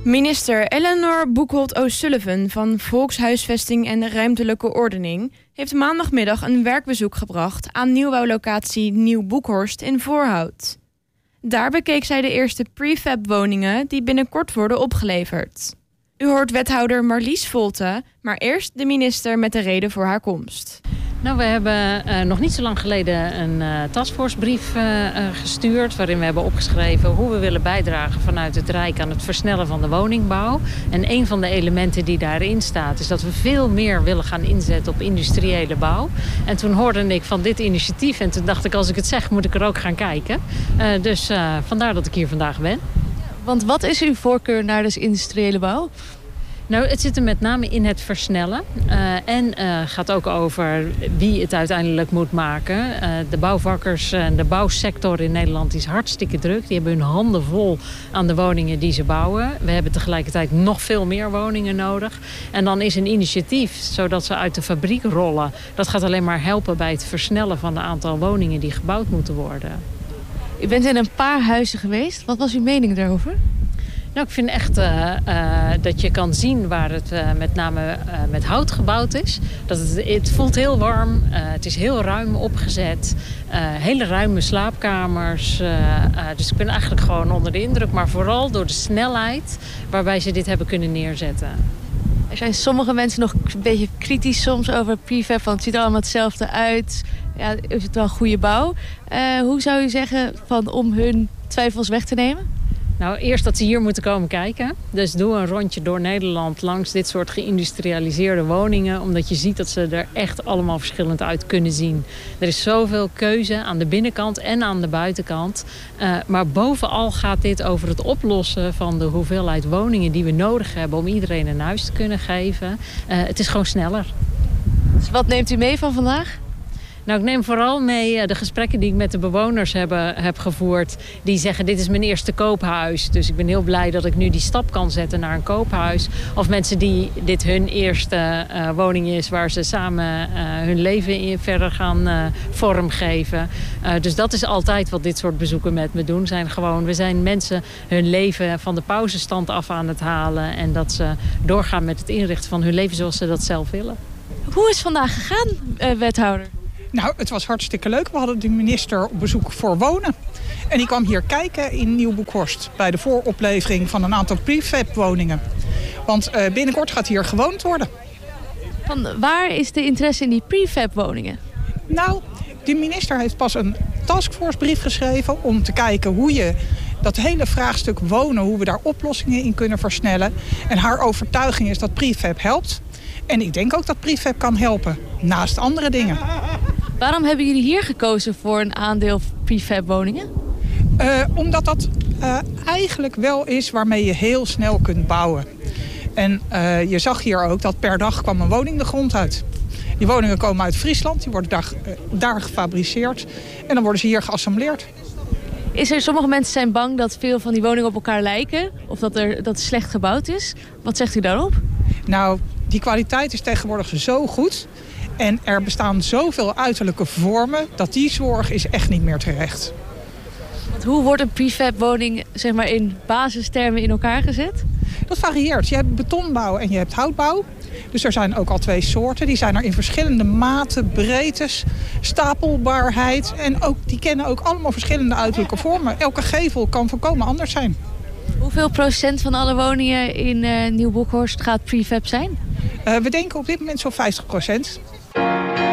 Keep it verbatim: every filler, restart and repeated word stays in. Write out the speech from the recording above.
Minister Eleanor Boekholt O'Sullivan van Volkshuisvesting en Ruimtelijke Ordening heeft maandagmiddag een werkbezoek gebracht aan nieuwbouwlocatie Nieuw Boekhorst in Voorhout. Daar bekeek zij de eerste prefab woningen die binnenkort worden opgeleverd. U hoort wethouder Marlies Volte, maar eerst de minister met de reden voor haar komst. Nou, we hebben uh, nog niet zo lang geleden een uh, taskforcebrief uh, uh, gestuurd, waarin we hebben opgeschreven hoe we willen bijdragen vanuit het Rijk aan het versnellen van de woningbouw. En een van de elementen die daarin staat is dat we veel meer willen gaan inzetten op industriële bouw. En toen hoorde ik van dit initiatief en toen dacht ik, als ik het zeg moet ik er ook gaan kijken. Uh, dus uh, vandaar dat ik hier vandaag ben. Want wat is uw voorkeur naar de industriële bouw? Nou, het zit er met name in het versnellen. Uh, en uh, gaat ook over wie het uiteindelijk moet maken. Uh, de bouwvakkers en de bouwsector in Nederland is hartstikke druk. Die hebben hun handen vol aan de woningen die ze bouwen. We hebben tegelijkertijd nog veel meer woningen nodig. En dan is een initiatief, zodat ze uit de fabriek rollen. Dat gaat alleen maar helpen bij het versnellen van het aantal woningen die gebouwd moeten worden. U bent in een paar huizen geweest. Wat was uw mening daarover? Nou, ik vind echt uh, uh, dat je kan zien waar het uh, met name uh, met hout gebouwd is. Dat het, het voelt heel warm, uh, het is heel ruim opgezet. Uh, hele ruime slaapkamers. Uh, uh, dus ik ben eigenlijk gewoon onder de indruk. Maar vooral door de snelheid waarbij ze dit hebben kunnen neerzetten. Er zijn sommige mensen nog een beetje kritisch soms over prefab. Want het ziet er allemaal hetzelfde uit. Ja, is het wel goede bouw? Uh, hoe zou u zeggen van, om hun twijfels weg te nemen? Nou, eerst dat ze hier moeten komen kijken. Dus doe een rondje door Nederland langs dit soort geïndustrialiseerde woningen. Omdat je ziet dat ze er echt allemaal verschillend uit kunnen zien. Er is zoveel keuze aan de binnenkant en aan de buitenkant. Uh, maar bovenal gaat dit over het oplossen van de hoeveelheid woningen die we nodig hebben om iedereen een huis te kunnen geven. Uh, het is gewoon sneller. Dus wat neemt u mee van vandaag? Nou, ik neem vooral mee de gesprekken die ik met de bewoners heb, heb gevoerd. Die zeggen, dit is mijn eerste koophuis. Dus ik ben heel blij dat ik nu die stap kan zetten naar een koophuis. Of mensen die dit hun eerste uh, woning is waar ze samen uh, hun leven in verder gaan uh, vormgeven. Uh, dus dat is altijd wat dit soort bezoeken met me doen. Zijn gewoon, we zijn mensen hun leven van de pauzestand af aan het halen. En dat ze doorgaan met het inrichten van hun leven zoals ze dat zelf willen. Hoe is het vandaag gegaan, uh, wethouder? Nou, het was hartstikke leuk. We hadden de minister op bezoek voor wonen. En die kwam hier kijken in Nieuw Boekhorst bij de vooroplevering van een aantal prefab woningen. Want uh, binnenkort gaat hier gewoond worden. Van waar is de interesse in die prefab woningen? Nou, de minister heeft pas een taskforcebrief geschreven om te kijken hoe je dat hele vraagstuk wonen, hoe we daar oplossingen in kunnen versnellen. En haar overtuiging is dat prefab helpt. En ik denk ook dat prefab kan helpen, naast andere dingen. Waarom hebben jullie hier gekozen voor een aandeel prefab woningen? Uh, omdat dat uh, eigenlijk wel is waarmee je heel snel kunt bouwen. En uh, je zag hier ook dat per dag kwam een woning de grond uit. Die woningen komen uit Friesland, die worden daar, uh, daar gefabriceerd. En dan worden ze hier geassembleerd. Is er, sommige mensen zijn bang dat veel van die woningen op elkaar lijken. Of dat, er, dat het slecht gebouwd is. Wat zegt u daarop? Nou, die kwaliteit is tegenwoordig zo goed. En er bestaan zoveel uiterlijke vormen dat die zorg is echt niet meer terecht. Want hoe wordt een prefab woning zeg maar, in basistermen in elkaar gezet? Dat varieert. Je hebt betonbouw en je hebt houtbouw. Dus er zijn ook al twee soorten. Die zijn er in verschillende maten, breedtes, stapelbaarheid. En ook, die kennen ook allemaal verschillende uiterlijke vormen. Elke gevel kan volkomen anders zijn. Hoeveel procent van alle woningen in uh, Nieuw Boekhorst gaat prefab zijn? Uh, we denken op dit moment zo'n vijftig procent.